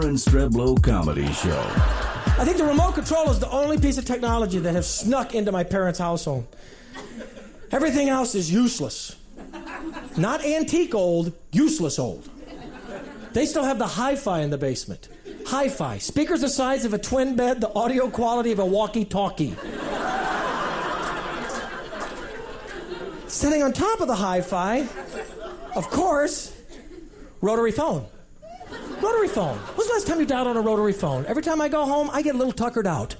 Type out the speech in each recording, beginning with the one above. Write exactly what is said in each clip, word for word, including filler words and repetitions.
and Streblow Comedy Show. I think the remote control is the only piece of technology that has snuck into my parents' household. Everything else is useless. Not antique old, useless old. They still have the hi-fi in the basement. Hi-fi. Speakers the size of a twin bed, the audio quality of a walkie-talkie. Sitting on top of the hi-fi, of course, rotary phone. Rotary phone. When's the last time you dialed on a rotary phone? Every time I go home, I get a little tuckered out.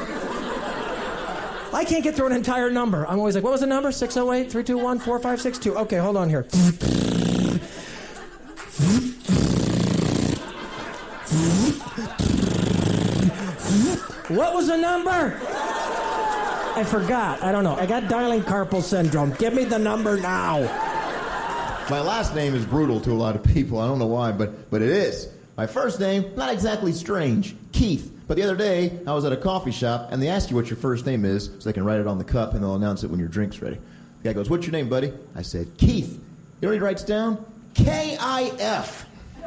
I can't get through an entire number. I'm always like, what was the number? six oh eight, three two one, four five six two. Okay, hold on here. What was the number? I forgot. I don't know. I got dialing carpal syndrome. Give me the number now. My last name is brutal to a lot of people. I don't know why, but but it is. My first name, not exactly strange. Keith. But the other day, I was at a coffee shop, and they ask you what your first name is, so they can write it on the cup, and they'll announce it when your drink's ready. The guy goes, "What's your name, buddy?" I said, "Keith." You know what he writes down? K I F.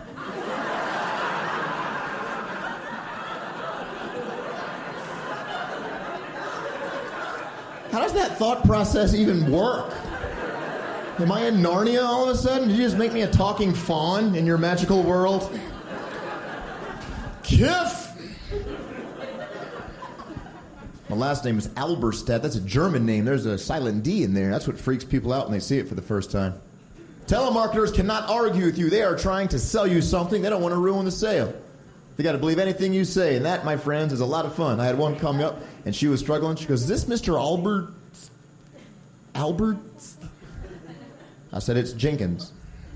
How does that thought process even work? Am I in Narnia all of a sudden? Did you just make me a talking faun in your magical world? Kiff! My last name is Alberstadt. That's a German name. There's a silent D in there. That's what freaks people out when they see it for the first time. Telemarketers cannot argue with you. They are trying to sell you something. They don't want to ruin the sale. They got to believe anything you say. And that, my friends, is a lot of fun. I had one come up, and she was struggling. She goes, "Is this Mister Albert? Albert?" I said, "It's Jenkins."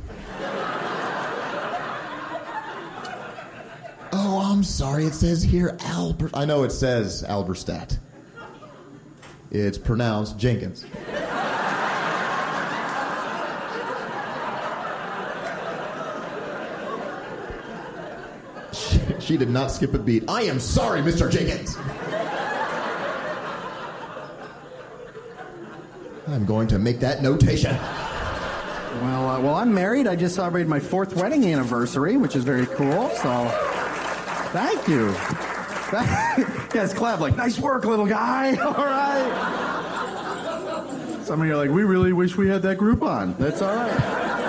"Oh, I'm sorry. It says here Albert." I know it says Alberstadt. It's pronounced Jenkins. she, she did not skip a beat. "I am sorry, Mister Jenkins." I'm going to make that notation. Well, uh, well, I'm married. I just celebrated my fourth wedding anniversary, which is very cool. So, thank you. You guys clap like, "Nice work, little guy." All right. Some of you are like, "We really wish we had that Groupon." That's all right.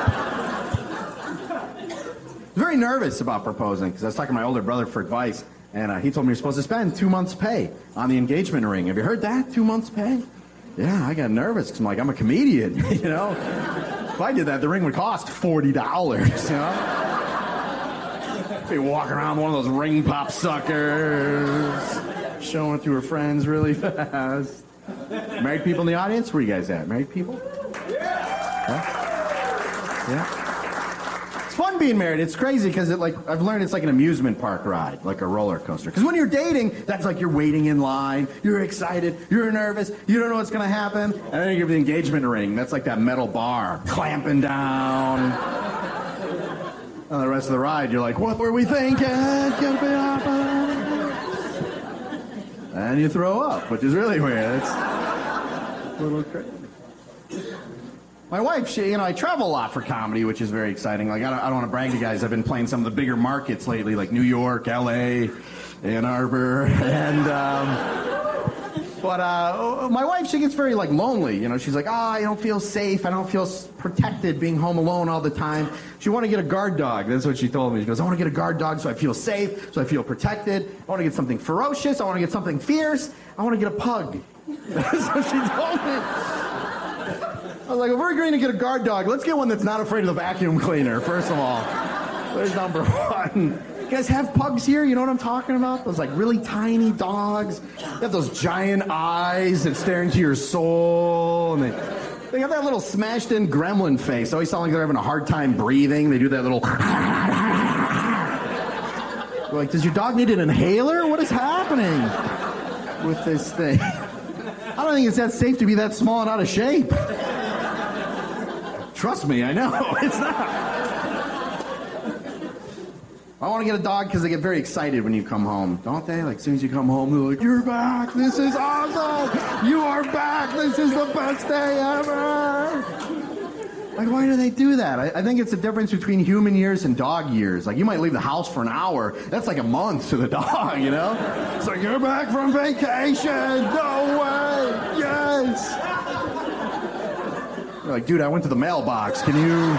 I was very nervous about proposing because I was talking to my older brother for advice, and uh, he told me you're supposed to spend two months' pay on the engagement ring. Have you heard that? Two months' pay? Yeah, I got nervous because I'm like, I'm a comedian, you know? If I did that, the ring would cost forty dollars, you know? Be walking around with one of those ring pop suckers, showing it to her friends really fast. Married people in the audience? Where are you guys at? Married people? Yeah. Huh? Yeah. It's fun being married. It's crazy because it, like, I've learned it's like an amusement park ride, like a roller coaster. Because when you're dating, that's like you're waiting in line, you're excited, you're nervous, you don't know what's going to happen, and then you give the engagement ring. That's like that metal bar clamping down. And the rest of the ride, you're like, what were we thinking? And you throw up, which is really weird. It's a little crazy. My wife, she, you know, I travel a lot for comedy, which is very exciting. Like, I don't, I don't want to brag to you guys. I've been playing some of the bigger markets lately, like New York, L A, Ann Arbor, and, um, but, uh, my wife, she gets very, like, lonely. You know, she's like, oh, I don't feel safe. I don't feel protected being home alone all the time. She want to get a guard dog. That's what she told me. She goes, I want to get a guard dog so I feel safe, so I feel protected. I want to get something ferocious. I want to get something fierce. I want to get a pug. That's what she told me. I was like, if we're agreeing to get a guard dog, let's get one that's not afraid of the vacuum cleaner, first of all. There's number one. You guys have pugs here? You know what I'm talking about? Those, like, really tiny dogs. They have those giant eyes that stare into your soul. And they, they have that little smashed-in gremlin face. They always sound like they're having a hard time breathing. They do that little... We're like, does your dog need an inhaler? What is happening with this thing? I don't think it's that safe to be that small and out of shape. Trust me, I know. It's not. I want to get a dog because they get very excited when you come home, don't they? Like, as soon as you come home, they're like, you're back. This is awesome. You are back. This is the best day ever. Like, why do they do that? I, I think it's the difference between human years and dog years. Like, you might leave the house for an hour. That's like a month to the dog, you know? It's like, you're back from vacation. No way. Yes. You're like, dude, I went to the mailbox. Can you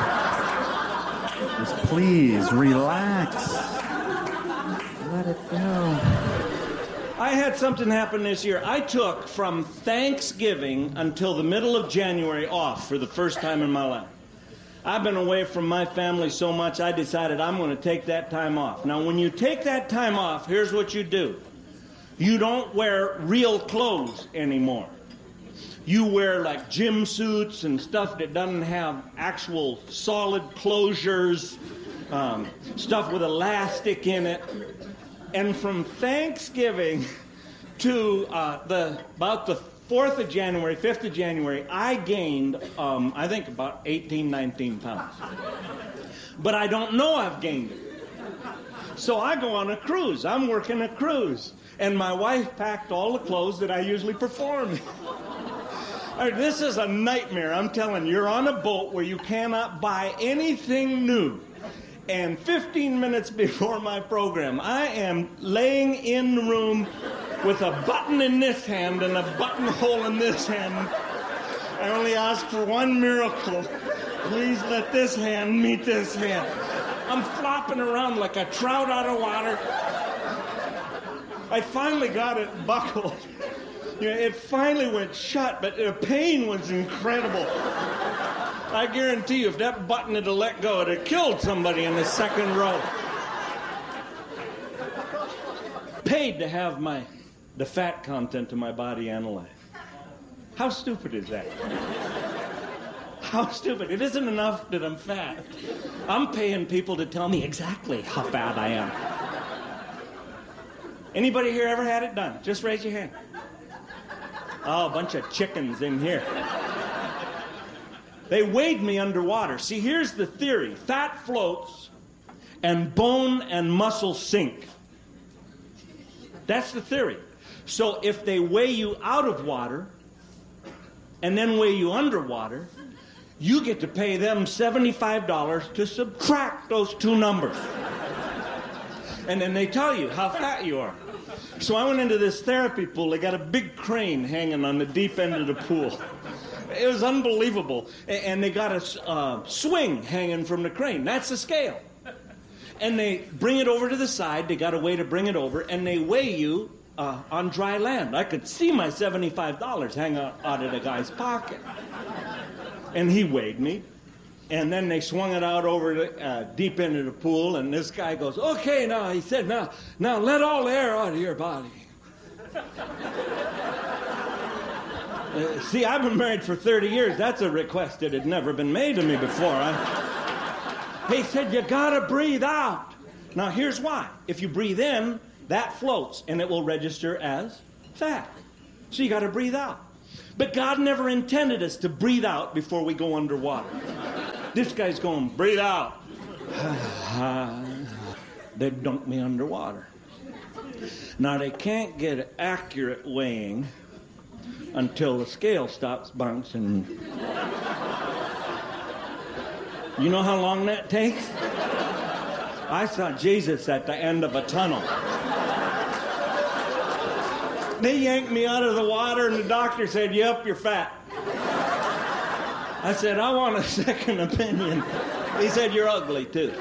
just please relax? Let it go. I had something happen this year. I took from Thanksgiving until the middle of January off for the first time in my life. I've been away from my family so much, I decided I'm going to take that time off. Now, when you take that time off, here's what you do. You don't wear real clothes anymore. You wear like gym suits and stuff that doesn't have actual solid closures, um, stuff with elastic in it. And from Thanksgiving to uh, the about the fourth of January, fifth of January, I gained, um, I think, about eighteen, nineteen pounds. But I don't know I've gained it. So I go on a cruise. I'm working a cruise. And my wife packed all the clothes that I usually perform in. I mean, this is a nightmare. I'm telling you, you're on a boat where you cannot buy anything new. And fifteen minutes before my program, I am laying in the room with a button in this hand and a buttonhole in this hand. I only ask for one miracle. Please let this hand meet this hand. I'm flopping around like a trout out of water. I finally got it buckled. You know, it finally went shut, but the pain was incredible. I guarantee you, if that button had let go, it would have killed somebody in the second row. Paid to have my the fat content of my body analyzed. How stupid is that? How stupid. It isn't enough that I'm fat. I'm paying people to tell me exactly how fat I am. Anybody here ever had it done? Just raise your hand. Oh, a bunch of chickens in here. They weighed me underwater. See, here's the theory. Fat floats and bone and muscle sink. That's the theory. So if they weigh you out of water and then weigh you underwater, you get to pay them seventy-five dollars to subtract those two numbers. And then they tell you how fat you are. So I went into this therapy pool. They got a big crane hanging on the deep end of the pool. It was unbelievable. And they got a uh, swing hanging from the crane. That's the scale. And they bring it over to the side. They got a way to bring it over. And they weigh you uh, on dry land. I could see my seventy-five dollars hang out, out of the guy's pocket. And he weighed me. And then they swung it out over the uh, deep into the pool. And this guy goes, okay, now, he said, now, now let all the air out of your body. Uh, see, I've been married for thirty years. That's a request that had never been made to me before. I, he said, you gotta breathe out. Now, here's why. If you breathe in, that floats, and it will register as fat. So you gotta breathe out. But God never intended us to breathe out before we go underwater. This guy's going, breathe out. They dunked me underwater. Now, they can't get accurate weighing until the scale stops bouncing. You know how long that takes? I saw Jesus at the end of a tunnel. They yanked me out of the water, and the doctor said, yep, you're fat. I said, I want a second opinion. He said, you're ugly, too.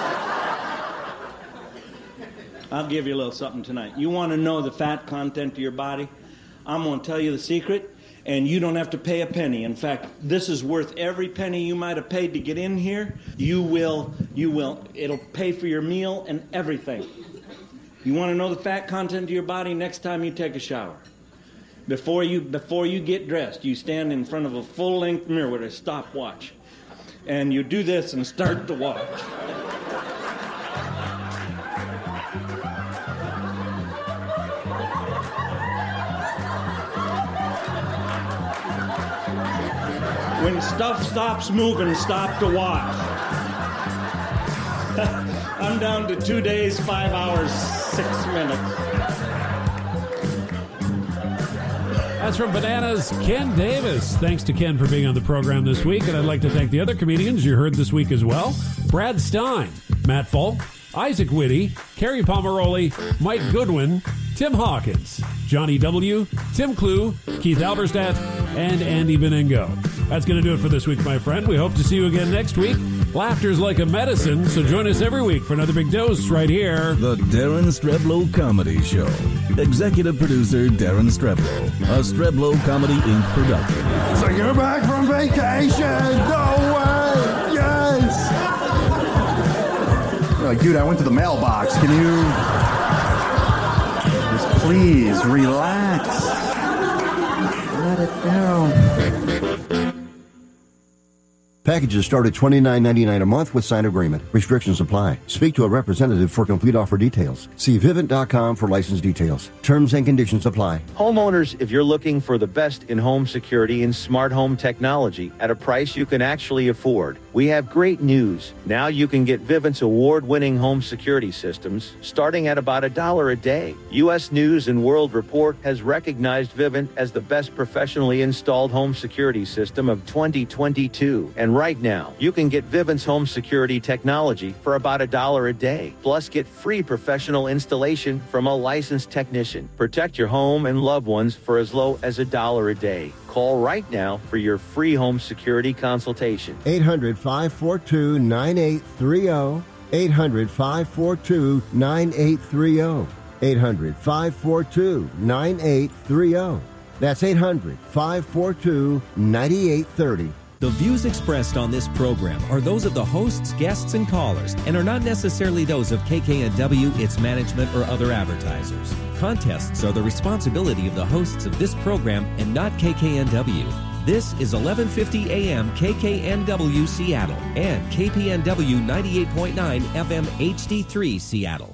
I'll give you a little something tonight. You want to know the fat content of your body? I'm going to tell you the secret, and you don't have to pay a penny. In fact, this is worth every penny you might have paid to get in here. You will, you will, it'll pay for your meal and everything. You want to know the fat content of your body? Next time you take a shower. Before you, before you get dressed, you stand in front of a full-length mirror with a stopwatch. And you do this and start the watch. When stuff stops moving, stop to watch. I'm down to two days, five hours, six minutes. That's from Bananas, Ken Davis. Thanks to Ken for being on the program this week, and I'd like to thank the other comedians you heard this week as well. Brad Stein, Matt Falk, Isaac Whitty, Carrie Pomeroli, Mike Goodwin, Tim Hawkins, Johnny W., Tim Clue, Keith Alberstadt, and Andy Beningo. That's going to do it for this week, my friend. We hope to see you again next week. Laughter's like a medicine, so join us every week for another big dose right here. The Darren Streblow Comedy Show. Executive producer Darren Streblow. A Streblow Comedy Incorporated production. So you're back from vacation. No way. Yes. You're like, dude, I went to the mailbox. Can you just please relax? Let it down. Packages start at twenty-nine ninety-nine a month with signed agreement. Restrictions apply. Speak to a representative for complete offer details. See Vivint dot com for license details. Terms and conditions apply. Homeowners, if you're looking for the best in home security and smart home technology at a price you can actually afford, we have great news. Now you can get Vivint's award-winning home security systems starting at about a dollar a day. U S News and World Report has recognized Vivint as the best professionally installed home security system of twenty twenty-two. And right now, you can get Vivint's home security technology for about a dollar a day. Plus, get free professional installation from a licensed technician. Protect your home and loved ones for as low as a dollar a day. Call right now for your free home security consultation. eight hundred, five four two, nine eight three zero. eight hundred, five four two, nine eight three zero. eight hundred, five four two, nine eight three zero. That's eight hundred, five four two, nine eight three zero. The views expressed on this program are those of the hosts, guests, and callers, and are not necessarily those of K K N W, its management, or other advertisers. Contests are the responsibility of the hosts of this program and not K K N W. This is eleven fifty A M K K N W Seattle and K P N W ninety-eight point nine F M H D three Seattle.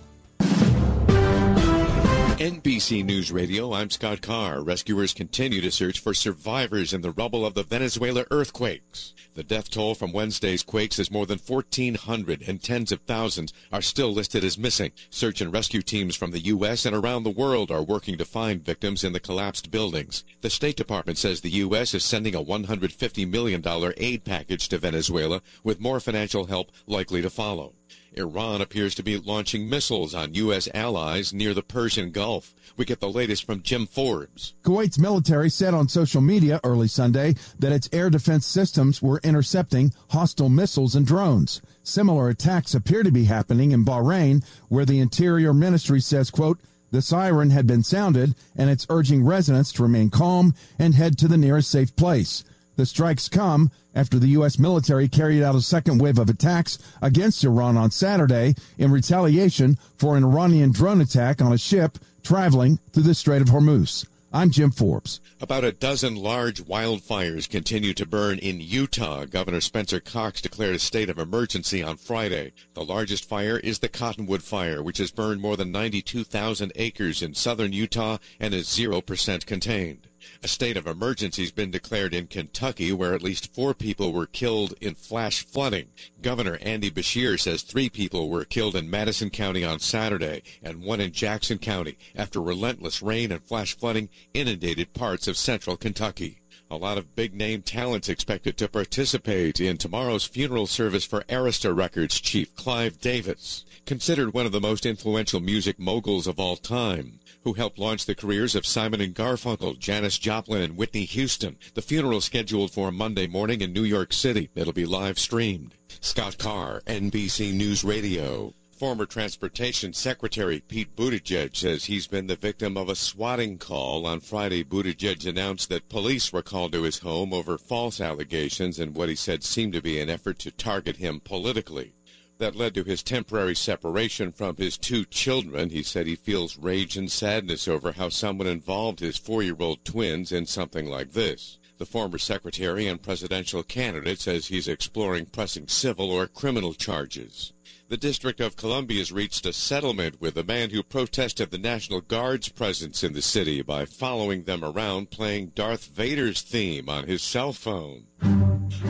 N B C News Radio, I'm Scott Carr. Rescuers continue to search for survivors in the rubble of the Venezuela earthquakes. The death toll from Wednesday's quakes is more than fourteen hundred, and tens of thousands are still listed as missing. Search and rescue teams from the U S and around the world are working to find victims in the collapsed buildings. The State Department says the U S is sending a one hundred fifty million dollars aid package to Venezuela, with more financial help likely to follow. Iran appears to be launching missiles on U S allies near the Persian Gulf. We get the latest from Jim Forbes. Kuwait's military said on social media early Sunday that its air defense systems were intercepting hostile missiles and drones. Similar attacks appear to be happening in Bahrain, where the Interior Ministry says, quote, the siren had been sounded and it's urging residents to remain calm and head to the nearest safe place. The strikes come after the U S military carried out a second wave of attacks against Iran on Saturday in retaliation for an Iranian drone attack on a ship traveling through the Strait of Hormuz. I'm Jim Forbes. About a dozen large wildfires continue to burn in Utah. Governor Spencer Cox declared a state of emergency on Friday. The largest fire is the Cottonwood Fire, which has burned more than ninety-two thousand acres in southern Utah and is zero percent contained. A state of emergency has been declared in Kentucky, where at least four people were killed in flash flooding. Governor Andy Beshear says three people were killed in Madison County on Saturday and one in Jackson County after relentless rain and flash flooding inundated parts of central Kentucky. A lot of big-name talents expected to participate in tomorrow's funeral service for Arista Records chief Clive Davis, considered one of the most influential music moguls of all time, who helped launch the careers of Simon and Garfunkel, Janis Joplin, and Whitney Houston. The funeral is scheduled for Monday morning in New York City. It'll be live-streamed. Scott Carr, N B C News Radio. Former Transportation Secretary Pete Buttigieg says he's been the victim of a swatting call. On Friday, Buttigieg announced that police were called to his home over false allegations and what he said seemed to be an effort to target him politically. That led to his temporary separation from his two children. He said he feels rage and sadness over how someone involved his four-year-old twins in something like this. The former secretary and presidential candidate says he's exploring pressing civil or criminal charges. The District of Columbia has reached a settlement with a man who protested the National Guard's presence in the city by following them around playing Darth Vader's theme on his cell phone.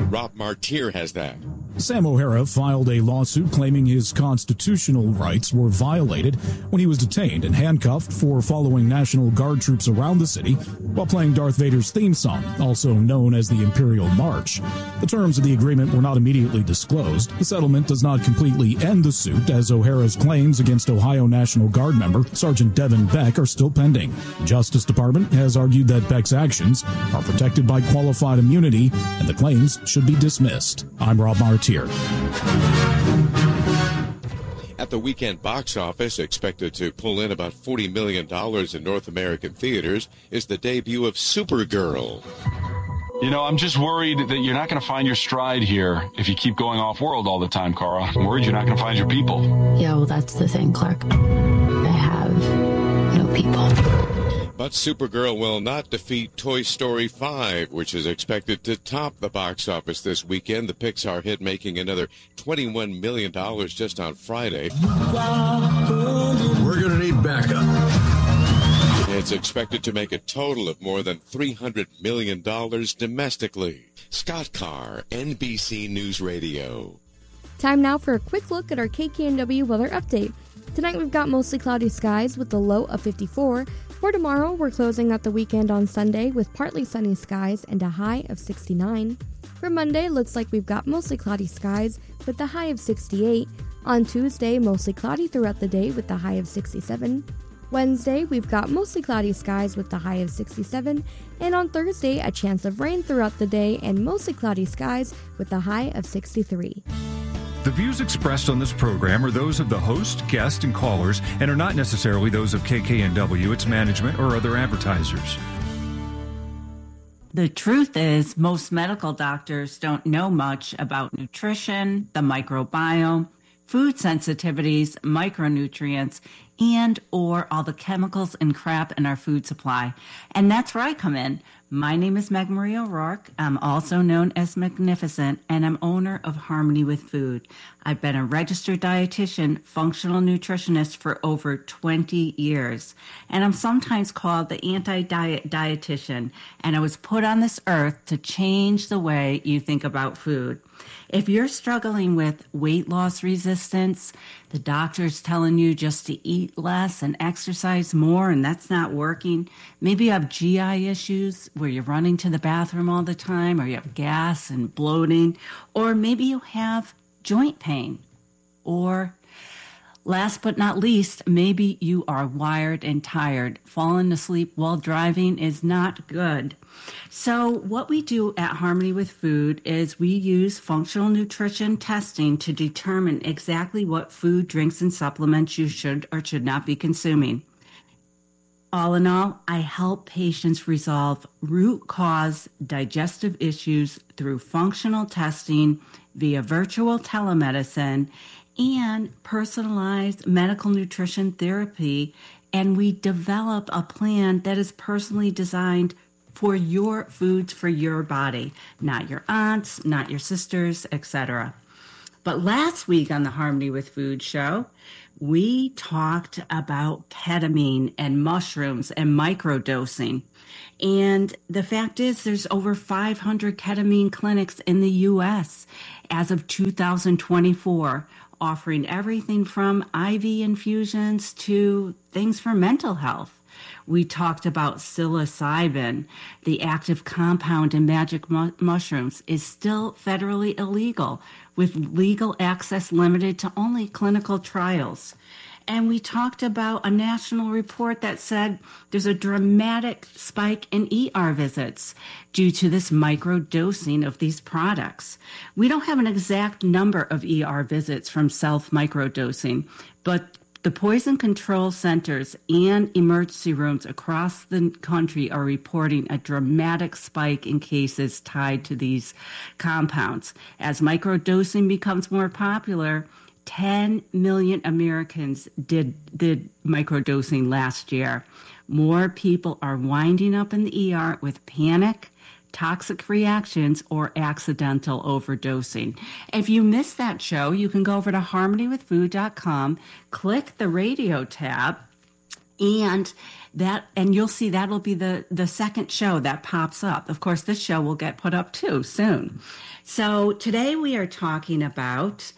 Rob Martier has that. Sam O'Hara filed a lawsuit claiming his constitutional rights were violated when he was detained and handcuffed for following National Guard troops around the city while playing Darth Vader's theme song, also known as the Imperial March. The terms of the agreement were not immediately disclosed. The settlement does not completely end the suit, as O'Hara's claims against Ohio National Guard member Sergeant Devin Beck are still pending. The Justice Department has argued that Beck's actions are protected by qualified immunity and the claims should be dismissed. I'm Rob Martier. At the weekend box office, expected to pull in about forty million dollars in North American theaters, is the debut of Supergirl. You know, I'm just worried that you're not going to find your stride here if you keep going off-world all the time, Kara. I'm worried you're not going to find your people. Yeah, well, that's the thing, Clark. I have no people. But Supergirl will not defeat Toy Story five, which is expected to top the box office this weekend. The Pixar hit making another twenty-one million dollars just on Friday. We're going to need backup. It's expected to make a total of more than three hundred million dollars domestically. Scott Carr, N B C News Radio. Time now for a quick look at our K K N W weather update. Tonight we've got mostly cloudy skies with a low of fifty-four. For tomorrow, we're closing out the weekend on Sunday with partly sunny skies and a high of sixty-nine. For Monday, looks like we've got mostly cloudy skies with a high of sixty-eight. On Tuesday, mostly cloudy throughout the day with a high of sixty-seven. Wednesday, we've got mostly cloudy skies with a high of sixty-seven. And on Thursday, a chance of rain throughout the day and mostly cloudy skies with a high of sixty-three. The views expressed on this program are those of the host, guest, and callers, and are not necessarily those of K K N W, its management, or other advertisers. The truth is, most medical doctors don't know much about nutrition, the microbiome, food sensitivities, micronutrients, and or all the chemicals and crap in our food supply. And that's where I come in. My name is Meg Marie O'Rourke. I'm also known as Magnificent, and I'm owner of Harmony with Food. I've been a registered dietitian, functional nutritionist for over twenty years, and I'm sometimes called the anti-diet dietitian, and I was put on this earth to change the way you think about food. If you're struggling with weight loss resistance, the doctor's telling you just to eat less and exercise more, and that's not working. Maybe you have G I issues where you're running to the bathroom all the time, or you have gas and bloating, or maybe you have joint pain, or last but not least, maybe you are wired and tired. Falling asleep while driving is not good. So what we do at Harmony with Food is we use functional nutrition testing to determine exactly what food, drinks, and supplements you should or should not be consuming. All in all, I help patients resolve root cause digestive issues through functional testing via virtual telemedicine and personalized medical nutrition therapy, and we develop a plan that is personally designed for your foods for your body, not your aunts, not your sisters, et cetera. But last week on the Harmony with Food show, we talked about ketamine and mushrooms and microdosing. And the fact is there's over five hundred ketamine clinics in the U S as of two thousand twenty-four, offering everything from I V infusions to things for mental health. We talked about psilocybin. The active compound in magic mu- mushrooms is still federally illegal, with legal access limited to only clinical trials. And we talked about a national report that said there's a dramatic spike in E R visits due to this microdosing of these products. We don't have an exact number of E R visits from self-microdosing, but the poison control centers and emergency rooms across the country are reporting a dramatic spike in cases tied to these compounds. As microdosing becomes more popular, ten million Americans did, did microdosing last year. More people are winding up in the E R with panic, toxic reactions, or accidental overdosing. If you missed that show, you can go over to harmony with food dot com, click the radio tab, and that and you'll see that'll be the, the second show that pops up. Of course, this show will get put up too soon. So today we are talking about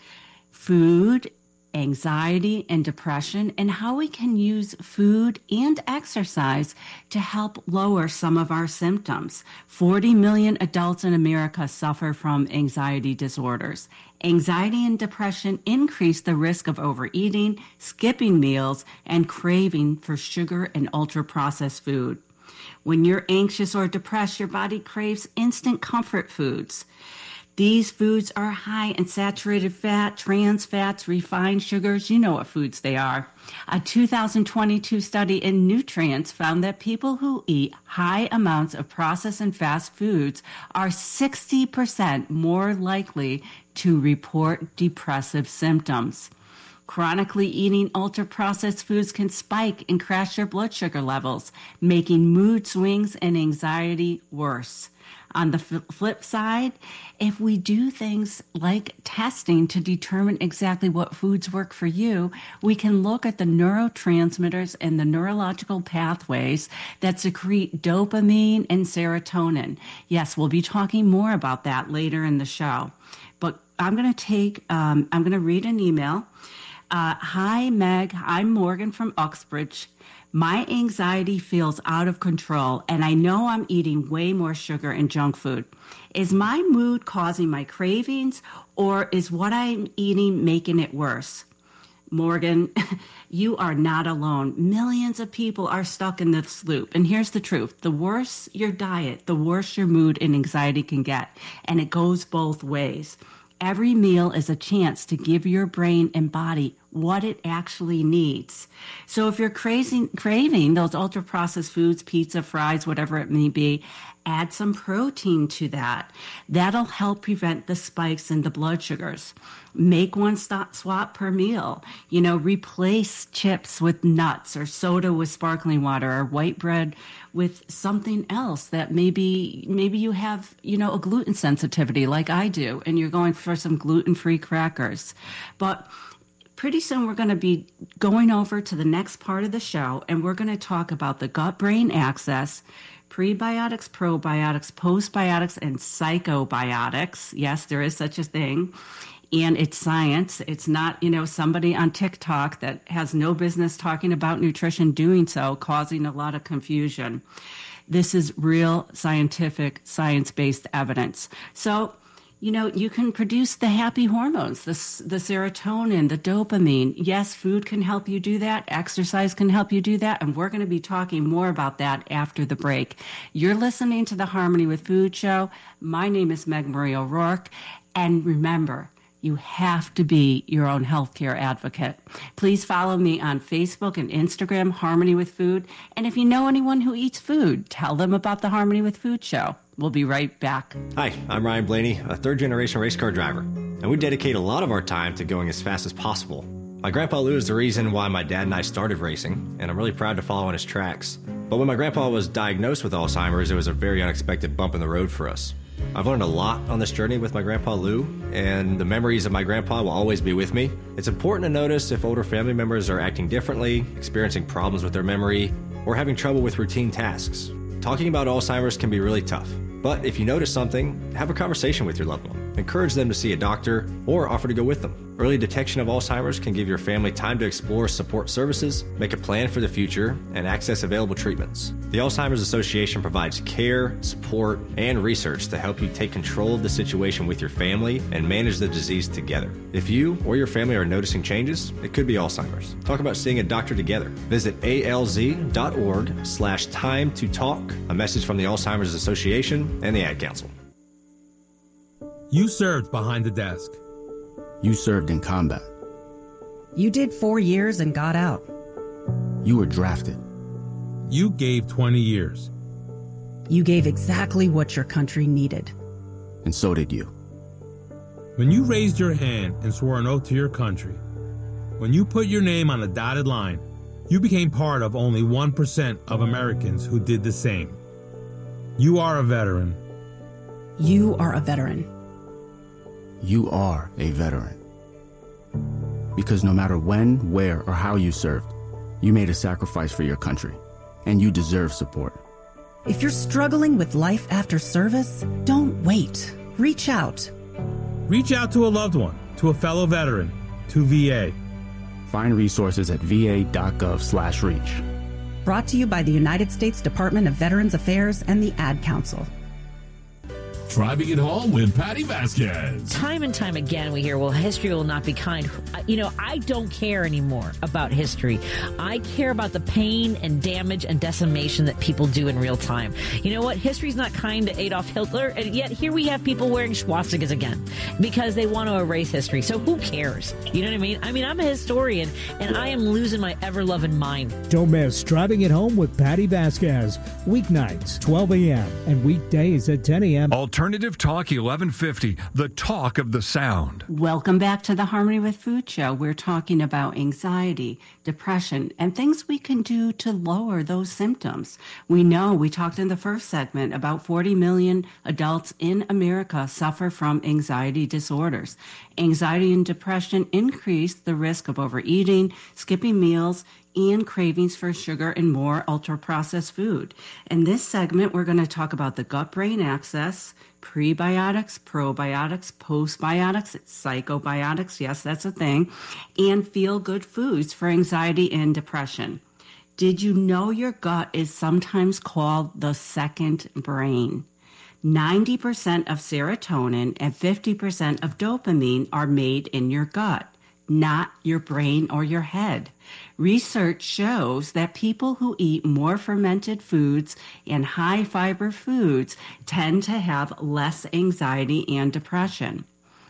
food, anxiety, and depression, and how we can use food and exercise to help lower some of our symptoms. forty million adults in America suffer from anxiety disorders. Anxiety and depression increase the risk of overeating, skipping meals, and craving for sugar and ultra-processed food. When you're anxious or depressed, your body craves instant comfort foods. These foods are high in saturated fat, trans fats, refined sugars. You know what foods they are. A two thousand twenty-two study in Nutrients found that people who eat high amounts of processed and fast foods are sixty percent more likely to report depressive symptoms. Chronically eating ultra-processed foods can spike and crash your blood sugar levels, making mood swings and anxiety worse. On the flip side, if we do things like testing to determine exactly what foods work for you, we can look at the neurotransmitters and the neurological pathways that secrete dopamine and serotonin. Yes, we'll be talking more about that later in the show. But I'm going to take, um, I'm going to read an email. Uh, Hi, Meg. I'm Morgan from Uxbridge. My anxiety feels out of control, and I know I'm eating way more sugar and junk food. Is my mood causing my cravings, or is what I'm eating making it worse? Morgan, you are not alone. Millions of people are stuck in this loop. And here's the truth. The worse your diet, the worse your mood and anxiety can get. And it goes both ways. Every meal is a chance to give your brain and body what it actually needs. So if you're craving, craving those ultra-processed foods, pizza, fries, whatever it may be, add some protein to that. That'll help prevent the spikes in the blood sugars. Make one stop swap per meal. You know, replace chips with nuts or soda with sparkling water or white bread with something else that maybe maybe you have, you know, a gluten sensitivity like I do, and you're going for some gluten-free crackers. But pretty soon we're going to be going over to the next part of the show, and we're going to talk about the gut-brain axis, prebiotics, probiotics, postbiotics, and psychobiotics. Yes, there is such a thing. And it's science. It's not, you know, somebody on TikTok that has no business talking about nutrition doing so, causing a lot of confusion. This is real scientific, science-based evidence. So, you know, you can produce the happy hormones, the, the serotonin, the dopamine. Yes, food can help you do that. Exercise can help you do that. And we're going to be talking more about that after the break. You're listening to the Harmony with Food show. My name is Meg Marie O'Rourke. And remember, you have to be your own healthcare advocate. Please follow me on Facebook and Instagram, Harmony with Food. And if you know anyone who eats food, tell them about the Harmony with Food show. We'll be right back. Hi, I'm Ryan Blaney, a third-generation race car driver, and we dedicate a lot of our time to going as fast as possible. My grandpa Lou is the reason why my dad and I started racing, and I'm really proud to follow in his tracks. But when my grandpa was diagnosed with Alzheimer's, it was a very unexpected bump in the road for us. I've learned a lot on this journey with my grandpa Lou, and the memories of my grandpa will always be with me. It's important to notice if older family members are acting differently, experiencing problems with their memory, or having trouble with routine tasks. Talking about Alzheimer's can be really tough, but if you notice something, have a conversation with your loved one. Encourage them to see a doctor or offer to go with them. Early detection of Alzheimer's can give your family time to explore support services, make a plan for the future, and access available treatments. The Alzheimer's Association provides care, support, and research to help you take control of the situation with your family and manage the disease together. If you or your family are noticing changes, it could be Alzheimer's. Talk about seeing a doctor together. Visit alz.org slash time to talk. A message from the Alzheimer's Association and the Ad Council. You served behind the desk. You served in combat. You did four years and got out. You were drafted. You gave twenty years. You gave exactly what your country needed. And so did you. When you raised your hand and swore an oath to your country, when you put your name on a dotted line, you became part of only one percent of Americans who did the same. You are a veteran. You are a veteran. You are a veteran. Because no matter when, where, or how you served, you made a sacrifice for your country, and you deserve support. If you're struggling with life after service, don't wait. Reach out. Reach out to a loved one, to a fellow veteran, to V A. Find resources at va.gov slash reach. Brought to you by the United States Department of Veterans Affairs and the Ad Council. Driving it home with Patty Vasquez. Time and time again we hear, well, history will not be kind. You know, I don't care anymore about history. I care about the pain and damage and decimation that people do in real time. You know what? History's not kind to Adolf Hitler, and yet here we have people wearing swastikas again because they want to erase history. So who cares? You know what I mean? I mean, I'm a historian, and I am losing my ever-loving mind. Don't miss Driving It Home with Patty Vasquez. Weeknights, twelve a.m. and weekdays at ten a.m. Alternative Talk eleven fifty, the talk of the sound. Welcome back to the Harmony with Food Show. We're talking about anxiety, depression, and things we can do to lower those symptoms. We know, we talked in the first segment, about forty million adults in America suffer from anxiety disorders. Anxiety and depression increase the risk of overeating, skipping meals, and cravings for sugar and more ultra-processed food. In this segment, we're going to talk about the gut-brain axis, prebiotics, probiotics, postbiotics, psychobiotics, yes, that's a thing, and feel-good foods for anxiety and depression. Did you know your gut is sometimes called the second brain? ninety percent of serotonin and fifty percent of dopamine are made in your gut, not your brain or your head. Research shows that people who eat more fermented foods and high fiber foods tend to have less anxiety and depression.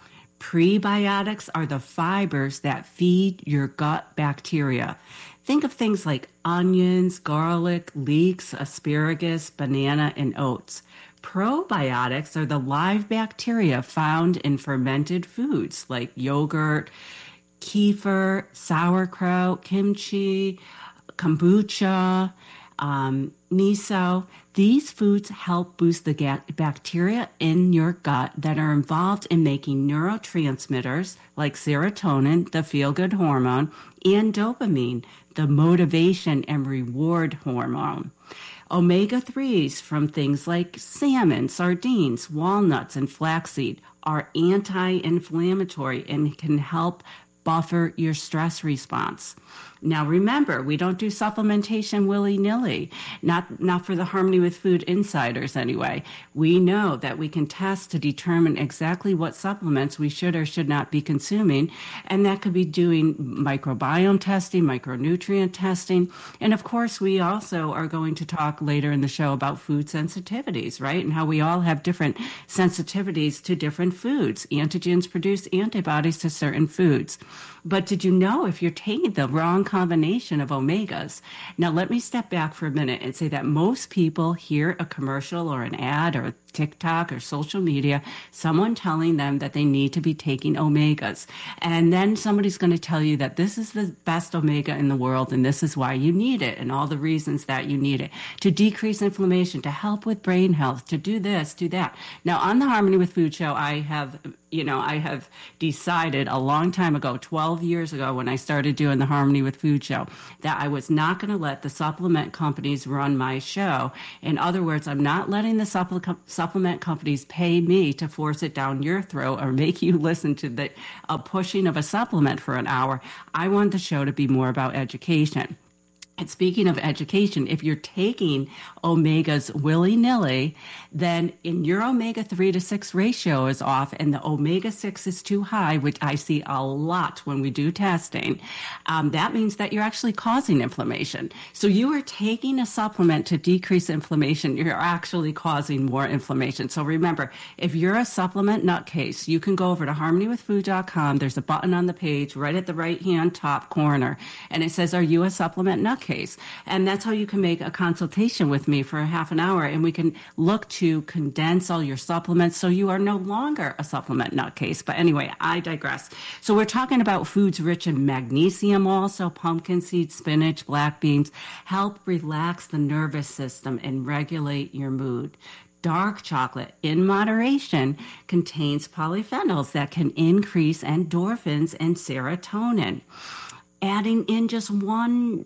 Prebiotics are the fibers that feed your gut bacteria. Think of things like onions, garlic, leeks, asparagus, banana, and oats. Probiotics are the live bacteria found in fermented foods like yogurt, kefir, sauerkraut, kimchi, kombucha, um, miso. These foods help boost the ga- bacteria in your gut that are involved in making neurotransmitters like serotonin, the feel-good hormone, and dopamine, the motivation and reward hormone. omega threes from things like salmon, sardines, walnuts, and flaxseed are anti-inflammatory and can help buffer your stress response. Now, remember, we don't do supplementation willy-nilly, not, not for the Harmony with Food insiders anyway. We know that we can test to determine exactly what supplements we should or should not be consuming, and that could be doing microbiome testing, micronutrient testing, and of course, we also are going to talk later in the show about food sensitivities, right, and how we all have different sensitivities to different foods. Antigens produce antibodies to certain foods. But did you know if you're taking the wrong combination of omegas? Now, let me step back for a minute and say that most people hear a commercial or an ad or TikTok or social media, someone telling them that they need to be taking omegas. And then somebody's going to tell you that this is the best omega in the world and this is why you need it and all the reasons that you need it. To decrease inflammation, to help with brain health, to do this, do that. Now, on the Harmony with Food show, I have, you know, I have decided a long time ago, twelve years ago when I started doing the Harmony with Food show, that I was not going to let the supplement companies run my show. In other words, I'm not letting the supplement supplement companies pay me to force it down your throat or make you listen to the uh, pushing of a supplement for an hour. I want the show to be more about education. And speaking of education, if you're taking omegas willy-nilly, then in your omega three to six ratio is off and the omega six is too high, which I see a lot when we do testing, um, that means that you're actually causing inflammation. So you are taking a supplement to decrease inflammation. You're actually causing more inflammation. So remember, if you're a supplement nutcase, you can go over to harmony with food dot com. There's a button on the page right at the right-hand top corner, and it says, are you a supplement nutcase? Case. And that's how you can make a consultation with me for a half an hour, and we can look to condense all your supplements so you are no longer a supplement nutcase. But anyway, I digress. So we're talking about foods rich in magnesium also. Pumpkin seeds, spinach, black beans help relax the nervous system and regulate your mood. Dark chocolate, in moderation, contains polyphenols that can increase endorphins and serotonin. Adding in just one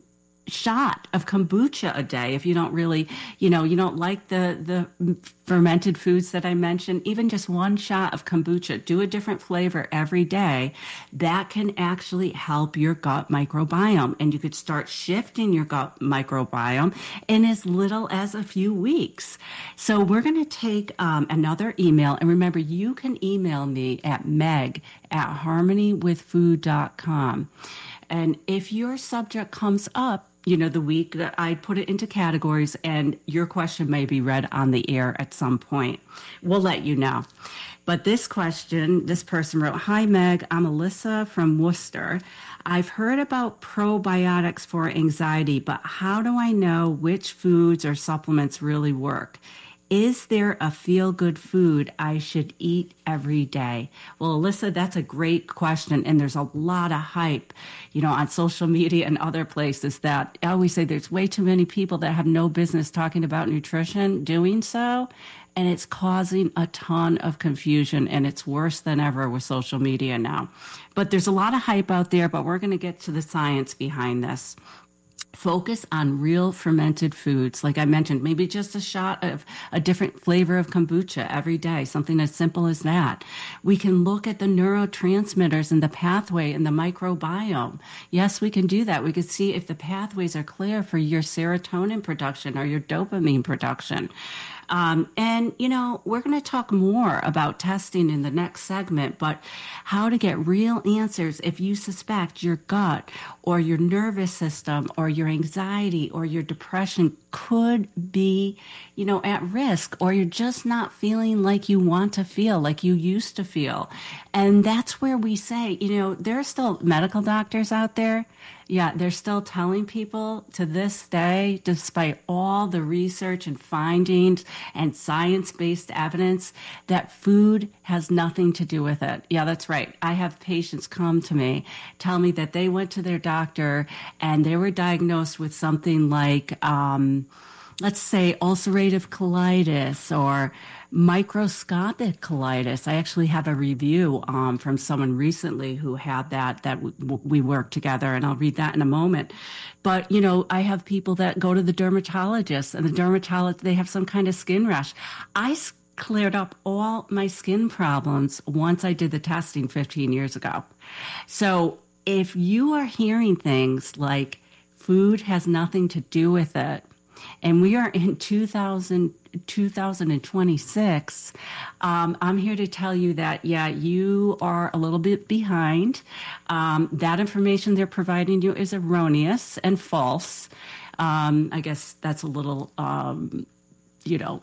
shot of kombucha a day. If you don't really, you know, you don't like the, the fermented foods that I mentioned, even just one shot of kombucha, do a different flavor every day. That can actually help your gut microbiome. And you could start shifting your gut microbiome in as little as a few weeks. So we're going to take um, another email. And remember, you can email me at meg at harmony with food dot com. And if your subject comes up, you know, the week that I put it into categories, and your question may be read on the air at some point, we'll let you know. But this question, this person wrote, "Hi, Meg, I'm Alyssa from Worcester. I've heard about probiotics for anxiety, but how do I know which foods or supplements really work? Is there a feel-good food I should eat every day?" Well, Alyssa, that's a great question, and there's a lot of hype, you know, on social media and other places that I always say there's way too many people that have no business talking about nutrition doing so, and it's causing a ton of confusion, and it's worse than ever with social media now. But there's a lot of hype out there, but we're going to get to the science behind this. Focus on real fermented foods. Like I mentioned, maybe just a shot of a different flavor of kombucha every day, something as simple as that. We can look at the neurotransmitters and the pathway and the microbiome. Yes, we can do that. We can see if the pathways are clear for your serotonin production or your dopamine production. Um, and, you know, we're going to talk more about testing in the next segment, but how to get real answers if you suspect your gut or your nervous system or your anxiety or your depression could be, you know, at risk, or you're just not feeling like you want to feel, like you used to feel. And that's where we say, you know, there are still medical doctors out there. Yeah, they're still telling people to this day, despite all the research and findings and science-based evidence, that food has nothing to do with it. Yeah, that's right. I have patients come to me, tell me that they went to their doctor and they were diagnosed with something like, um, let's say, ulcerative colitis or microscopic colitis. I actually have a review um, from someone recently who had that, that w- we worked together, and I'll read that in a moment. But, you know, I have people that go to the dermatologist, and the dermatologist, they have some kind of skin rash. I s- cleared up all my skin problems once I did the testing fifteen years ago. So if you are hearing things like food has nothing to do with it, and we are in two thousand, two thousand twenty-six, um, I'm here to tell you that, yeah, you are a little bit behind. Um, that information they're providing you is erroneous and false. Um, I guess that's a little, um, you know,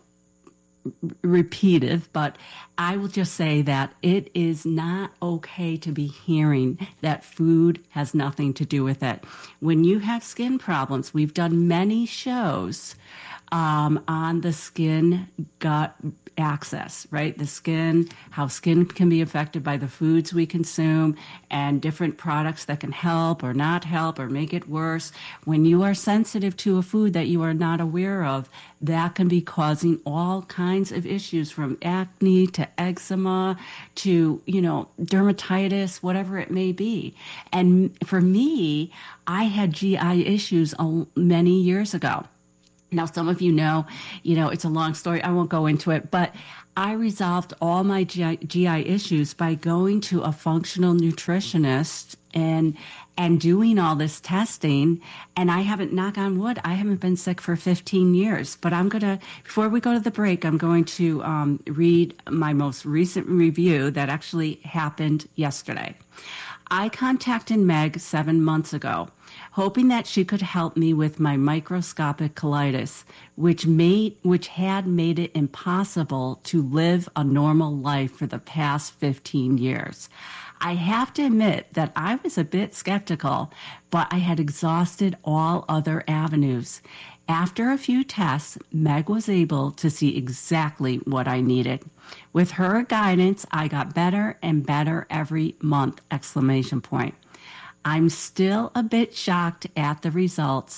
repeated, but I will just say that it is not okay to be hearing that food has nothing to do with it. When you have skin problems, we've done many shows um, on the skin gut axis, right? The skin, how skin can be affected by the foods we consume, and different products that can help or not help or make it worse. When you are sensitive to a food that you are not aware of, that can be causing all kinds of issues, from acne to eczema to, you know, dermatitis, whatever it may be. And for me, I had G I issues many years ago. Now, some of you know, you know, it's a long story. I won't go into it, but I resolved all my G I, G I issues by going to a functional nutritionist and and doing all this testing. And I haven't, knock on wood, I haven't been sick for fifteen years. But I'm going to, before we go to the break, I'm going to um, read my most recent review that actually happened yesterday. I contacted Meg seven months ago, hoping that she could help me with my microscopic colitis, which made which had made it impossible to live a normal life for the past fifteen years. I have to admit that I was a bit skeptical, but I had exhausted all other avenues. After a few tests, Meg was able to see exactly what I needed. With her guidance, I got better and better every month, exclamation point. I'm still a bit shocked at the results,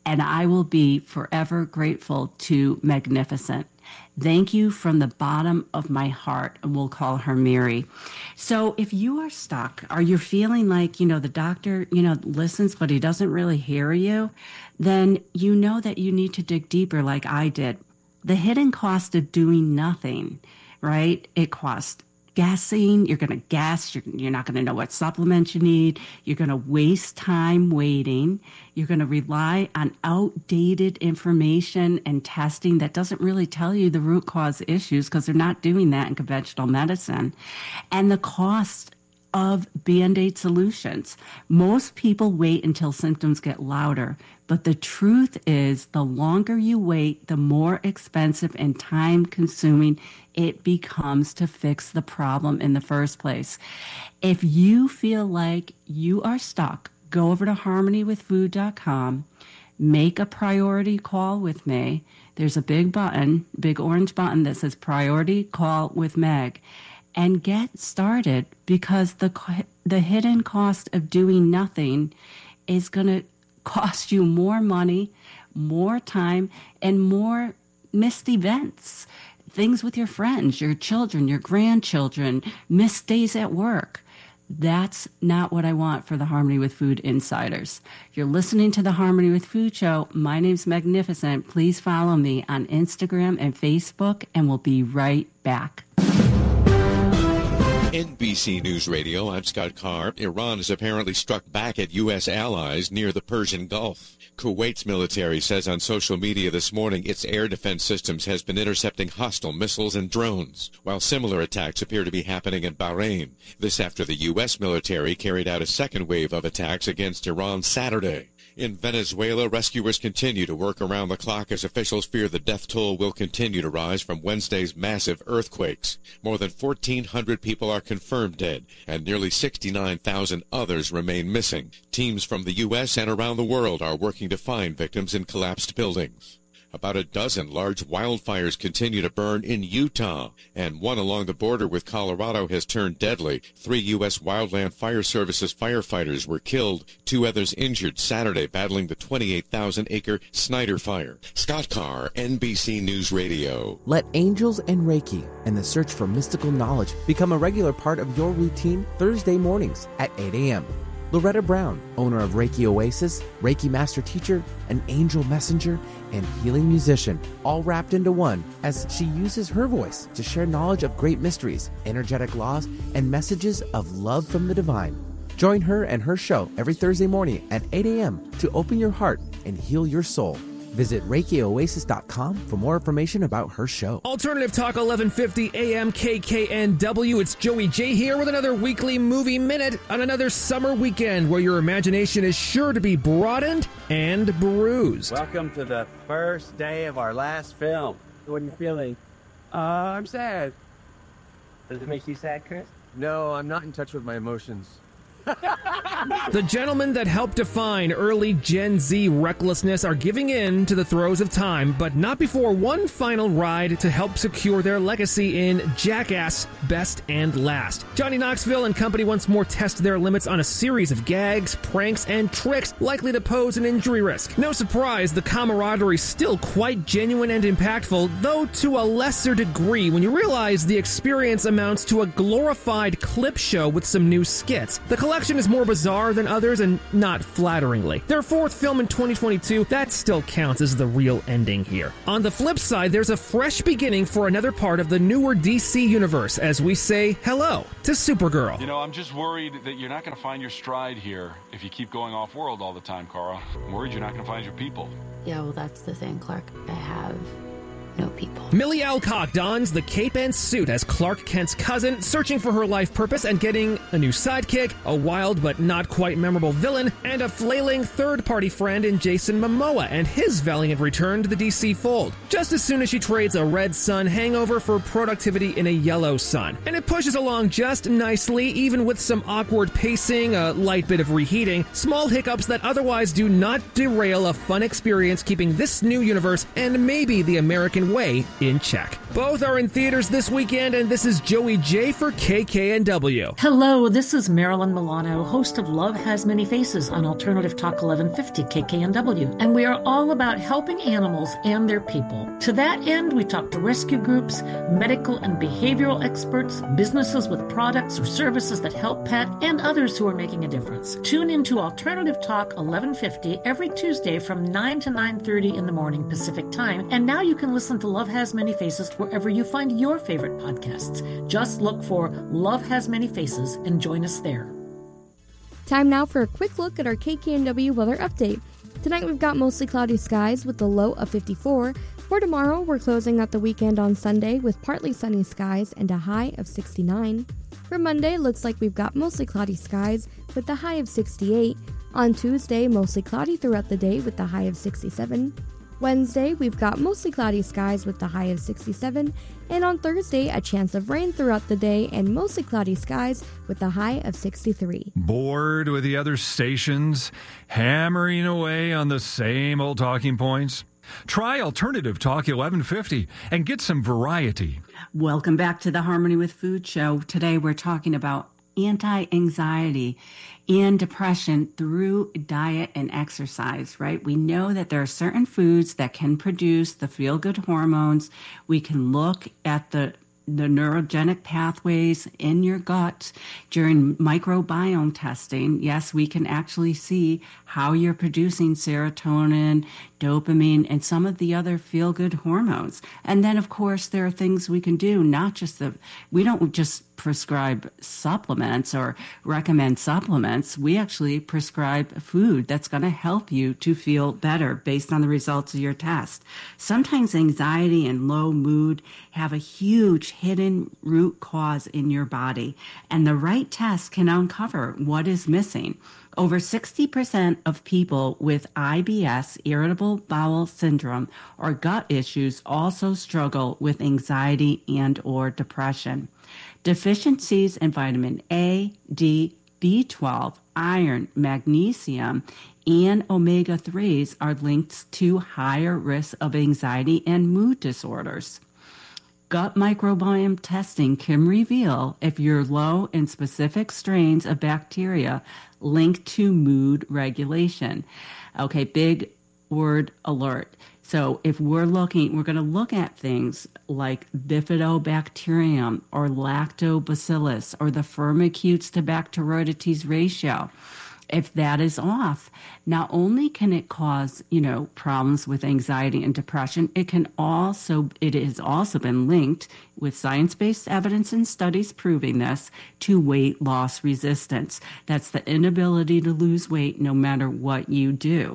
and I will be forever grateful to Magnificent. Thank you from the bottom of my heart, and we'll call her Mary. So if you are stuck, or you're feeling like, you know, the doctor, you know, listens, but he doesn't really hear you, then you know that you need to dig deeper like I did. The hidden cost of doing nothing, right? It costs guessing. You're going to guess. You're, you're not going to know what supplements you need. You're going to waste time waiting. You're going to rely on outdated information and testing that doesn't really tell you the root cause issues, because they're not doing that in conventional medicine. And the cost of Band-Aid solutions. Most people wait until symptoms get louder, but the truth is the longer you wait, the more expensive and time-consuming it becomes to fix the problem in the first place. If you feel like you are stuck, go over to harmony with food dot com, make a priority call with me. There's a big button, big orange button that says priority call with Meg, and get started, because the the hidden cost of doing nothing is going to cost you more money, more time, and more missed events. Things with your friends, your children, your grandchildren, missed days at work. That's not what I want for the Harmony with Food Insiders. You're listening to the Harmony with Food Show. My name's Magnificent. Please follow me on Instagram and Facebook, and we'll be right back. N B C News Radio, I'm Scott Carr. Iran has apparently struck back at U S allies near the Persian Gulf. Kuwait's military says on social media this morning its air defense systems has been intercepting hostile missiles and drones, while similar attacks appear to be happening in Bahrain. This after the U S military carried out a second wave of attacks against Iran Saturday. In Venezuela, rescuers continue to work around the clock as officials fear the death toll will continue to rise from Wednesday's massive earthquakes. More than fourteen hundred people are confirmed dead, and nearly sixty-nine thousand others remain missing. Teams from the U S and around the world are working to find victims in collapsed buildings. About a dozen large wildfires continue to burn in Utah, and one along the border with Colorado has turned deadly. Three U S Wildland Fire Services firefighters were killed, two others injured Saturday battling the twenty-eight thousand acre Snyder Fire. Scott Carr, N B C News Radio. Let angels and Reiki and the search for mystical knowledge become a regular part of your routine Thursday mornings at eight a.m. Loretta Brown, owner of Reiki Oasis, Reiki Master Teacher, an angel messenger, and healing musician, all wrapped into one as she uses her voice to share knowledge of great mysteries, energetic laws, and messages of love from the divine. Join her and her show every Thursday morning at eight a.m. to open your heart and heal your soul. Visit Reiki Oasis dot com for more information about her show. Alternative Talk eleven fifty A M K K N W. It's Joey J here with another weekly movie minute on another summer weekend where your imagination is sure to be broadened and bruised. Welcome to the first day of our last film. What are you feeling? Uh, I'm sad. Does it make you sad, Chris? No, I'm not in touch with my emotions. The gentlemen that helped define early Gen Z recklessness are giving in to the throes of time, but not before one final ride to help secure their legacy in Jackass Best and Last. Johnny Knoxville and company once more test their limits on a series of gags, pranks, and tricks likely to pose an injury risk. No surprise, the camaraderie is still quite genuine and impactful, though to a lesser degree when you realize the experience amounts to a glorified clip show with some new skits. The collection is more bizarre than others and not flatteringly. Their fourth film in twenty twenty-two, that still counts as the real ending here. On the flip side, there's a fresh beginning for another part of the newer D C universe as we say hello to Supergirl. You know, I'm just worried that you're not going to find your stride here if you keep going off-world all the time, Kara. I'm worried you're not going to find your people. Yeah, well, that's the thing, Clark. I have no people. Millie Alcock dons the cape and suit as Clark Kent's cousin, searching for her life purpose and getting a new sidekick, a wild but not quite memorable villain, and a flailing third-party friend in Jason Momoa and his valiant return to the D C fold, just as soon as she trades a red sun hangover for productivity in a yellow sun. And it pushes along just nicely, even with some awkward pacing, a light bit of reheating, small hiccups that otherwise do not derail a fun experience keeping this new universe and maybe the American second way in check. Both are in theaters this weekend, and this is Joey J for K K N W. Hello, this is Marilyn Milano, host of Love Has Many Faces on Alternative Talk eleven fifty K K N W, and we are all about helping animals and their people. To that end, we talk to rescue groups, medical and behavioral experts, businesses with products or services that help pet, and others who are making a difference. Tune into Alternative Talk eleven fifty every Tuesday from nine to nine thirty in the morning Pacific Time, and now you can listen to Love Has Many Faces wherever you find your favorite podcasts. Just look for Love Has Many Faces and join us there. Time now for a quick look at our K K N W weather update. Tonight we've got mostly cloudy skies with a low of fifty-four. For tomorrow, we're closing out the weekend on Sunday with partly sunny skies and a high of sixty-nine. For Monday, looks like we've got mostly cloudy skies with a high of sixty-eight. On Tuesday, mostly cloudy throughout the day with a high of sixty-seven. Wednesday, we've got mostly cloudy skies with a high of sixty-seven. And on Thursday, a chance of rain throughout the day and mostly cloudy skies with a high of sixty-three. Bored with the other stations, hammering away on the same old talking points? Try Alternative Talk eleven fifty and get some variety. Welcome back to the Harmony with Food show. Today we're talking about anti-anxiety and depression through diet and exercise, right? We know that there are certain foods that can produce the feel-good hormones. We can look at the the neurogenic pathways in your gut during microbiome testing. Yes, we can actually see how you're producing serotonin, dopamine, and some of the other feel-good hormones. And then, of course, there are things we can do, not just the, we don't just prescribe supplements or recommend supplements. We actually prescribe food that's going to help you to feel better based on the results of your test. Sometimes anxiety and low mood have a huge hidden root cause in your body, and the right test can uncover what is missing. Over sixty percent of people with I B S, irritable bowel syndrome, or gut issues also struggle with anxiety and or depression. Deficiencies in vitamin A, D, B twelve, iron, magnesium, and omega threes are linked to higher risks of anxiety and mood disorders. Gut microbiome testing can reveal if you're low in specific strains of bacteria linked to mood regulation. Okay, big word alert. So if we're looking, we're going to look at things like bifidobacterium or lactobacillus or the Firmicutes to Bacteroidetes ratio. If that is off, not only can it cause, you know, problems with anxiety and depression, it can also, it has also been linked with science-based evidence and studies proving this to weight loss resistance. That's the inability to lose weight no matter what you do.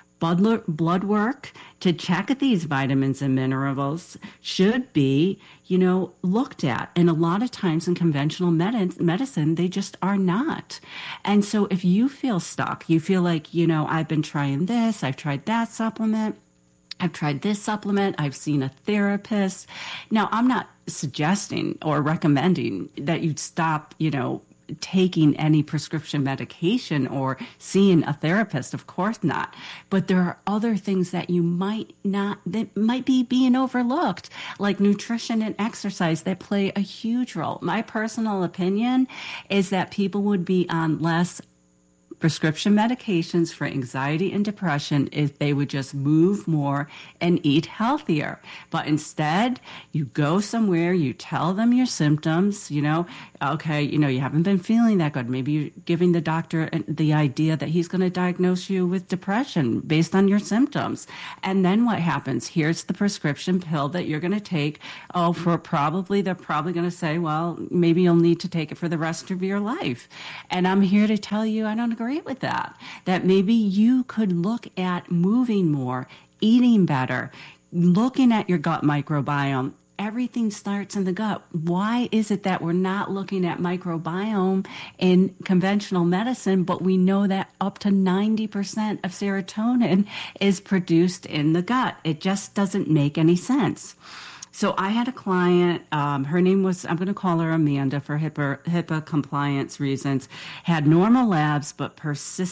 Blood work to check these vitamins and minerals should be, you know, looked at. And a lot of times in conventional med- medicine, they just are not. And so if you feel stuck, you feel like, you know, I've been trying this, I've tried that supplement, I've tried this supplement, I've seen a therapist. Now, I'm not suggesting or recommending that you stop, you know, taking any prescription medication or seeing a therapist, of course not. But there are other things that you might not, that might be being overlooked, like nutrition and exercise that play a huge role. My personal opinion is that people would be on less prescription medications for anxiety and depression if they would just move more and eat healthier. But instead, you go somewhere, you tell them your symptoms, you know, okay, you know, you haven't been feeling that good. Maybe you're giving the doctor the idea that he's going to diagnose you with depression based on your symptoms. And then what happens? Here's the prescription pill that you're going to take. Oh, for probably, they're probably going to say, well, maybe you'll need to take it for the rest of your life. And I'm here to tell you, I don't agree with that, that maybe you could look at moving more, eating better, looking at your gut microbiome. Everything starts in the gut. Why is it that we're not looking at microbiome in conventional medicine, but we know that up to ninety percent of serotonin is produced in the gut? It just doesn't make any sense. So I had a client, um, her name was, I'm going to call her Amanda for HIPAA, HIPAA compliance reasons, had normal labs, but persistent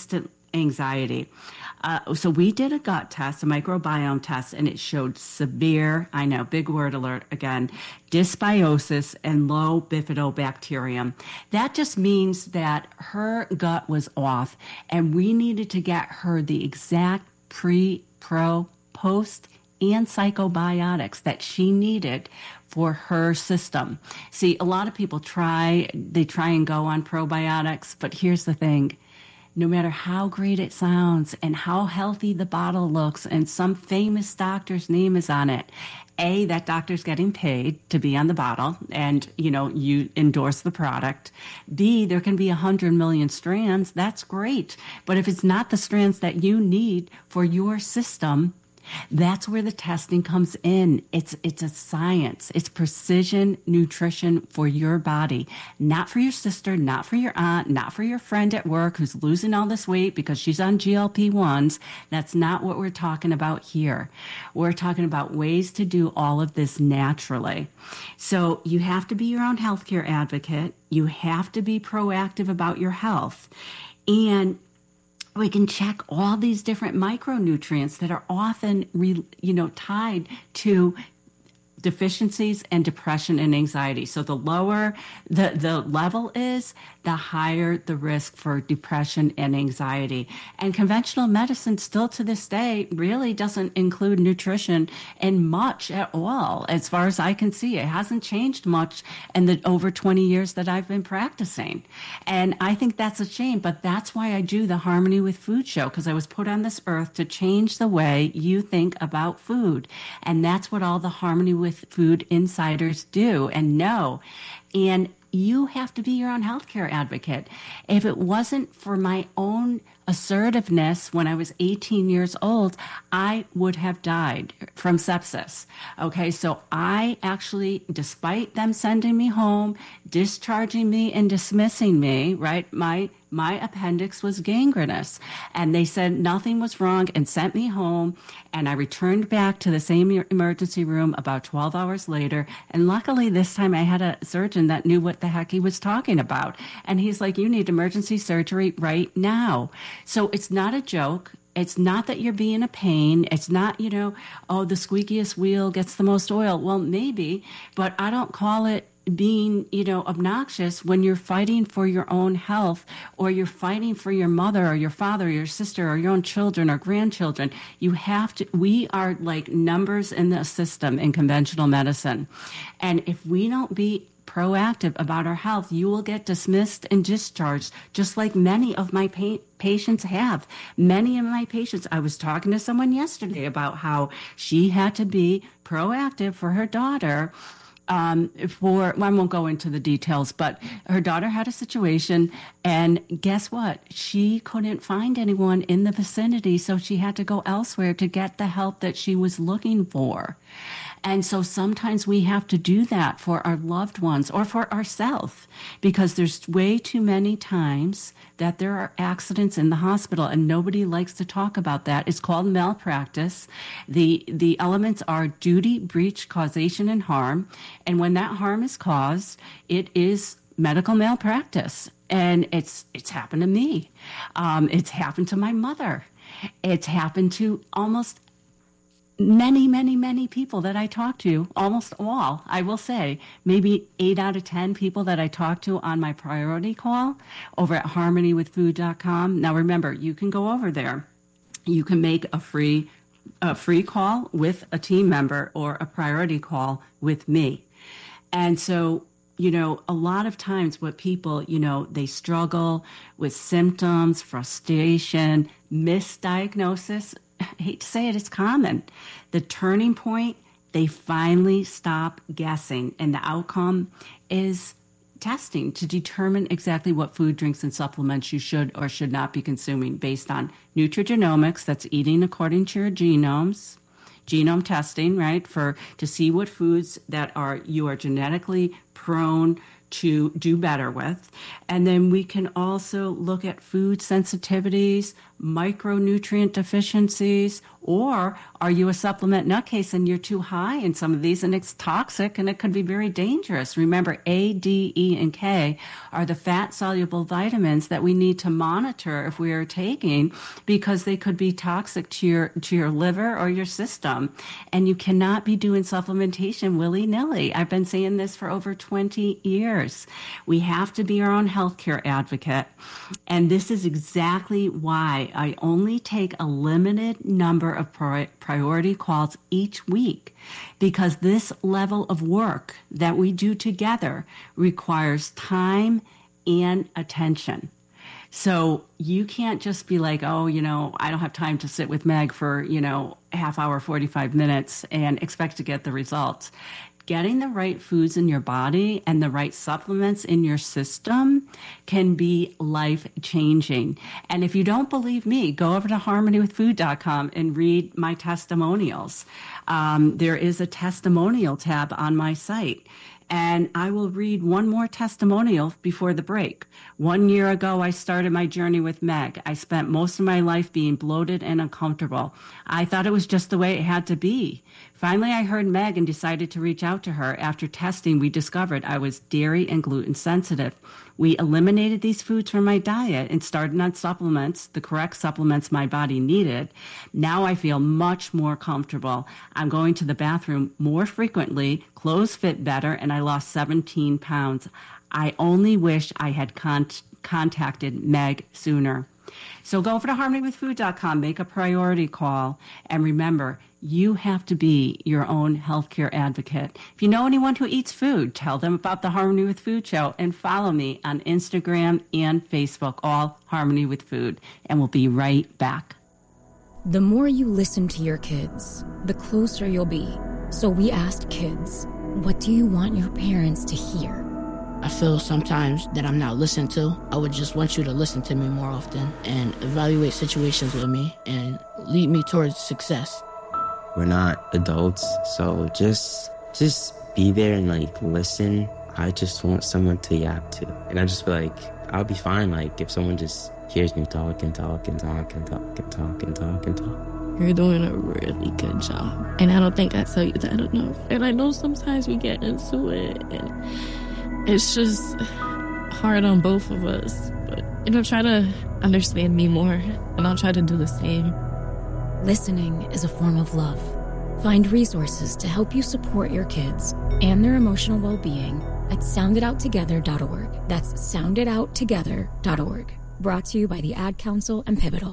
anxiety. Uh, so we did a gut test, a microbiome test, and it showed severe, I know, big word alert again, dysbiosis and low bifidobacterium. That just means that her gut was off, and we needed to get her the exact pre, pro, post, and psychobiotics that she needed for her system. See, a lot of people try, they try and go on probiotics, but here's the thing. No matter how great it sounds and how healthy the bottle looks and some famous doctor's name is on it, A, that doctor's getting paid to be on the bottle and, you know, you endorse the product. B, there can be a hundred million strands. That's great. But if it's not the strands that you need for your system, that's where the testing comes in. It's it's a science. It's precision nutrition for your body, not for your sister, not for your aunt, not for your friend at work who's losing all this weight because she's on G L P ones. That's not what we're talking about here. We're talking about ways to do all of this naturally. So you have to be your own healthcare advocate. You have to be proactive about your health. And we can check all these different micronutrients that are often, re, you know, tied to deficiencies and depression and anxiety. So the lower the, the level is, the higher the risk for depression and anxiety. And conventional medicine still to this day really doesn't include nutrition in much at all. As far as I can see, it hasn't changed much in the over twenty years that I've been practicing. And I think that's a shame, but that's why I do the Harmony with Food show, because I was put on this earth to change the way you think about food. And that's what all the Harmony with Food insiders do and know. And you have to be your own healthcare advocate. If it wasn't for my own assertiveness when I was eighteen years old, I would have died from sepsis. Okay, so I actually, despite them sending me home, discharging me and dismissing me, right, my my appendix was gangrenous. And they said nothing was wrong and sent me home. And I returned back to the same emergency room about twelve hours later. And luckily this time I had a surgeon that knew what the heck he was talking about. And he's like, you need emergency surgery right now. So it's not a joke. It's not that you're being a pain. It's not, you know, oh, the squeakiest wheel gets the most oil. Well, maybe, but I don't call it being, you know, obnoxious when you're fighting for your own health, or you're fighting for your mother or your father or your sister or your own children or grandchildren. You have to, we are like numbers in the system in conventional medicine. And if we don't be proactive about our health, you will get dismissed and discharged, just like many of my pa- patients have. Many of my patients, I was talking to someone yesterday about how she had to be proactive for her daughter. Um, for, well, I won't go into the details, but her daughter had a situation, and guess what? She couldn't find anyone in the vicinity, so she had to go elsewhere to get the help that she was looking for. And so sometimes we have to do that for our loved ones or for ourselves, because there's way too many times that there are accidents in the hospital and nobody likes to talk about that. It's called malpractice. The the elements are duty, breach, causation, and harm. And when that harm is caused, it is medical malpractice. And it's it's happened to me. Um, it's happened to my mother. It's happened to almost many, many, many people that I talk to, almost all, I will say, maybe eight out of ten people that I talk to on my priority call over at harmony with food dot com. Now, remember, you can go over there. You can make a free, a free call with a team member or a priority call with me. And so, you know, a lot of times what people, you know, they struggle with symptoms, frustration, misdiagnosis. I hate to say it, it's common. The turning point, they finally stop guessing, and the outcome is testing to determine exactly what food, drinks, and supplements you should or should not be consuming based on nutrigenomics, that's eating according to your genomes, genome testing, right, for to see what foods that are you are genetically prone to do better with. And then we can also look at food sensitivities, micronutrient deficiencies, Or are you a supplement nutcase and you're too high in some of these and it's toxic and it could be very dangerous? Remember, A, D, E, and K are the fat-soluble vitamins that we need to monitor if we are taking because they could be toxic to your, to your liver or your system. And you cannot be doing supplementation willy-nilly. I've been saying this for over twenty years. We have to be our own healthcare advocate. And this is exactly why I only take a limited number of pri- priority calls each week, because this level of work that we do together requires time and attention. So you can't just be like, oh, you know, I don't have time to sit with Meg for, you know, half hour, forty-five minutes and expect to get the results. Getting the right foods in your body and the right supplements in your system can be life-changing. And if you don't believe me, go over to harmony with food dot com and read my testimonials. Um, there is a testimonial tab on my site. And I will read one more testimonial before the break. One year ago, I started my journey with Meg. I spent most of my life being bloated and uncomfortable. I thought it was just the way it had to be. Finally, I heard Meg and decided to reach out to her. After testing, we discovered I was dairy and gluten sensitive. We eliminated these foods from my diet and started on supplements, the correct supplements my body needed. Now I feel much more comfortable. I'm going to the bathroom more frequently, clothes fit better, and I lost seventeen pounds. I only wish I had con- contacted Meg sooner. So go over to harmony with food dot com, make a priority call, and remember, you have to be your own healthcare advocate. If you know anyone who eats food, tell them about the Harmony with Food show and follow me on Instagram and Facebook, all Harmony with Food. And we'll be right back. The more you listen to your kids, the closer you'll be. So we asked kids, what do you want your parents to hear? I feel sometimes that I'm not listened to. I would just want you to listen to me more often and evaluate situations with me and lead me towards success. We're not adults, so just just be there and like listen. I just want someone to yap to. And I just feel like I'll be fine like if someone just hears me talk and talk and talk and talk and talk and talk and talk. You're doing a really good job. And I don't think I tell you that enough. And I know sometimes we get into it and it's just hard on both of us. But you know, try to understand me more and I'll try to do the same. Listening is a form of love. Find resources to help you support your kids and their emotional well-being at sound it out together dot org. That's sound it out together dot org. Brought to you by the Ad Council and Pivotal.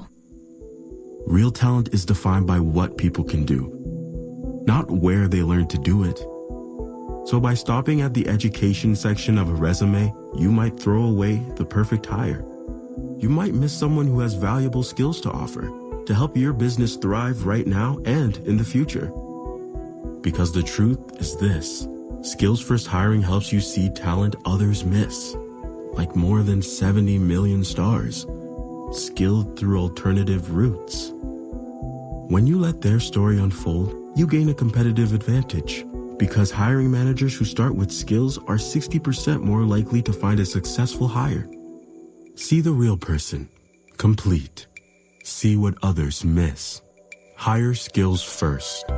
Real talent is defined by what people can do, not where they learn to do it. So by stopping at the education section of a resume, you might throw away the perfect hire. You might miss someone who has valuable skills to offer, to help your business thrive right now and in the future. Because the truth is this, Skills First Hiring helps you see talent others miss, like more than seventy million stars, skilled through alternative routes. When you let their story unfold, you gain a competitive advantage, because hiring managers who start with skills are sixty percent more likely to find a successful hire. See the real person, complete. See what others miss. Hire skills first.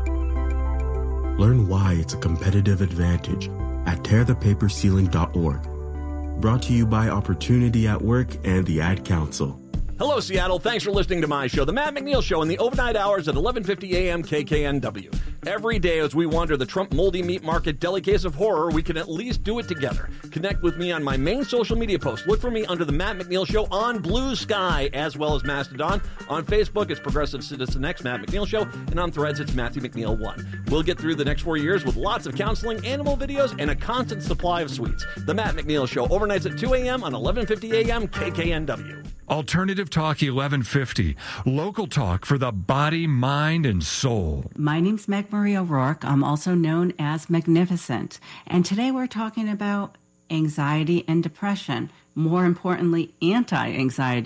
Learn why it's a competitive advantage at tear the paper ceiling dot org. Brought to you by Opportunity at Work and the Ad Council. Hello, Seattle. Thanks for listening to my show, The Matt McNeil Show, in the overnight hours at eleven fifty a.m. K K N W. Every day as we wander the Trump moldy meat market deli case of horror, we can at least do it together. Connect with me on my main social media posts. Look for me under The Matt McNeil Show on Blue Sky, as well as Mastodon. On Facebook, it's Progressive Citizen X, Matt McNeil Show, and on Threads, it's Matthew McNeil one. We'll get through the next four years with lots of counseling, animal videos, and a constant supply of sweets. The Matt McNeil Show, overnights at two a.m. on eleven fifty a.m. K K N W. Alternative Talk eleven fifty, local talk for the body, mind, and soul. My name's Meg Marie O'Rourke. I'm also known as Magnificent. And today we're talking about anxiety and depression. More importantly, anti-anxiety